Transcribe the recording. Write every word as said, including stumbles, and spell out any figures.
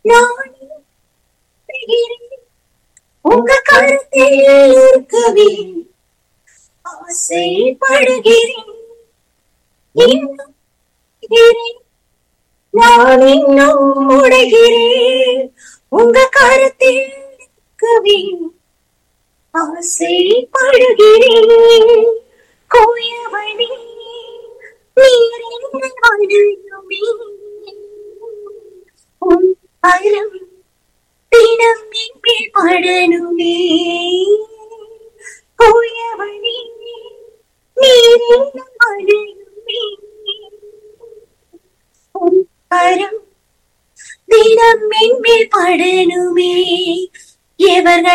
நான் இருக்கிறேன். உங்க கருத்தில் இருக்கவே ஆசைப்படுகிறேன். இன்னும் இருக்கிறேன். நான் இன்னும் உடைகிறேன். உங்க கருத்தில் இருக்கவே ஆசைப்படுகிறேன். கோயவனே நீர் என்னை அழையுமே. உன் அறம் தினம் என்மேல் படணுமே. கோயவனே நீர் என்னை அழையுமே. உன் அறம் தினம் என்மேல் படணுமே. எவர்கள்